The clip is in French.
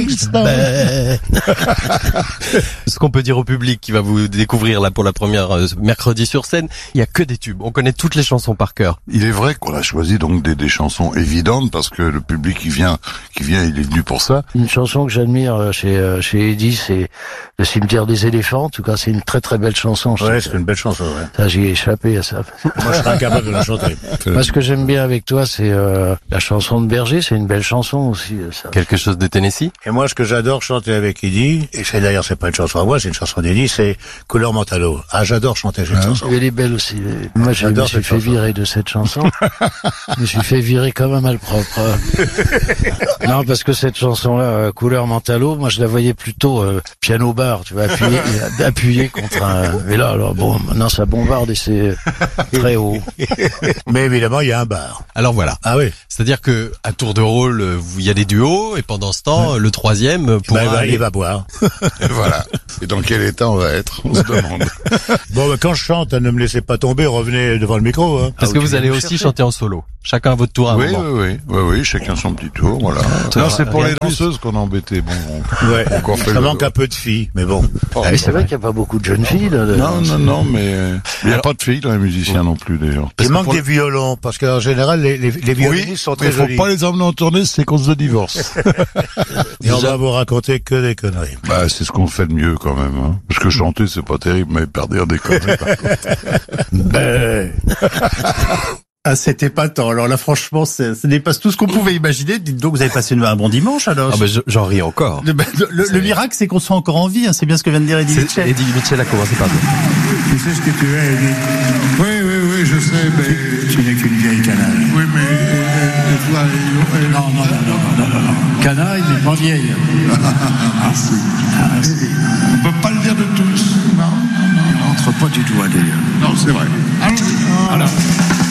Kingston. Ce qu'on peut dire au public qui va vous découvrir là pour la première mercredi sur scène, il y a que des tubes. On connaît toutes les chansons par cœur. Il est vrai qu'on a choisi donc des chansons évidentes parce que le public qui vient, il est venu pour ça. Une chanson que j'admire chez Eddie, c'est Le cimetière des éléphants. En tout cas, c'est une très très belle chanson. Ouais, c'est une belle chanson, ouais. Ça, j'y ai échappé à ça. Moi, je serais incapable de la chanter. Moi, ce que j'aime bien avec toi, c'est la chanson de Berger. C'est une belle chanson aussi. Ça. Quelque chose de Tennessee. Et moi, ce que j'adore chanter avec Eddie, et c'est d'ailleurs, c'est pas une chanson à moi, c'est une chanson d'Eddie, c'est Couleur Mentalo. Ah, j'adore chanter cette chanson. Elle est belle aussi. Moi, je me suis fait virer de cette chanson. Je me suis fait virer comme un malpropre. Non, parce que cette chanson-là, Couleur Mentalo, moi, je la voyais plutôt piano bar, tu vois, appuyé contre un... Mais là, alors bon, maintenant, ça bombarde et c'est très haut. Mais évidemment, il y a un bar. Alors voilà. Ah oui. C'est-à-dire que à tour de rôle, il y a des duos et pendant ce temps, le troisième pourra il va boire. Et voilà. Et dans quel état on va être, on se demande. Bon, quand je chante, ne me laissez pas tomber, revenez devant le micro. Hein. Parce que vous allez aussi chanter en solo. Chacun à votre tour à un moment. Oui, chacun son petit tour, voilà. Non, c'est pour les danseuses qu'on a embêté. Bon, ça manque un peu de filles, mais bon. Mais c'est vrai qu'il n'y a pas beaucoup de jeunes filles, là. Non, mais il n'y a pas de filles dans les musiciens non plus, d'ailleurs. Il manque des violons, parce qu'en général, les violonistes sont très jolis. Il faut pas les emmener en tournée, c'est cause de divorce. Et on va vous raconter que des conneries. Bah, c'est ce qu'on fait de mieux, quand même, hein. Parce que chanter, c'est pas terrible, mais perdre des conneries, par contre. Ah, c'était épatant. Alors là, franchement, ça dépasse tout ce qu'on pouvait imaginer. Dites donc, vous avez passé un bon dimanche, alors. Ah, j'en ris encore. Le miracle, c'est qu'on soit encore en vie, hein. C'est bien ce que vient de dire Eddie Mitchell. Eddie Mitchell a commencé par dire. Tu sais ce que tu es, Eddie? Oui, je sais, mais... Tu n'es qu'une vieille canaille. Oui, mais... Non. Canaille, mais pas vieille. On peut pas le dire de tous. Non. On rentre pas du tout à délire. Non, c'est vrai. Allons-y. Alors.